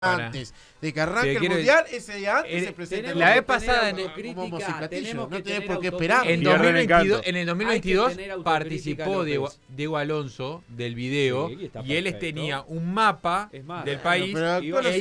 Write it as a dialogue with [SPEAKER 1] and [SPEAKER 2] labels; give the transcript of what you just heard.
[SPEAKER 1] antes de que arranque el mundial, ese día antes se presenta.
[SPEAKER 2] La vez pasada
[SPEAKER 1] no tenés por qué esperar.
[SPEAKER 2] En el 2022 participó Diego Alonso del video y él tenía un mapa del país.